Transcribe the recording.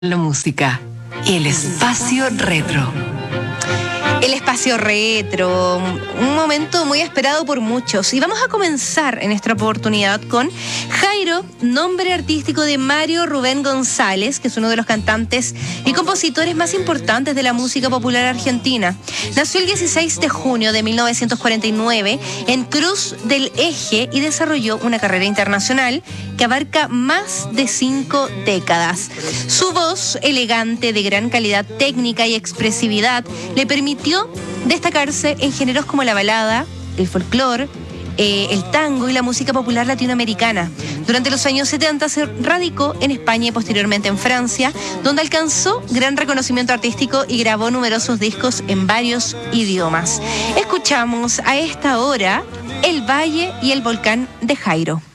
La música, el espacio retro. El espacio retro, un momento muy esperado por muchos. Y vamos a comenzar en esta oportunidad con Jairo, nombre artístico de Mario Rubén González, que es uno de los cantantes y compositores más importantes de la música popular argentina. Nació el 16 de junio de 1949 en Cruz del Eje y desarrolló una carrera internacional que abarca más de 5 décadas. Su voz elegante, de gran calidad técnica y expresividad, le permitió destacarse en géneros como la balada, el folclore, el tango y la música popular latinoamericana. Durante los años 70 se radicó en España y posteriormente en Francia, donde alcanzó gran reconocimiento artístico y grabó numerosos discos en varios idiomas. Escuchamos a esta hora El Valle y el Volcán de Jairo.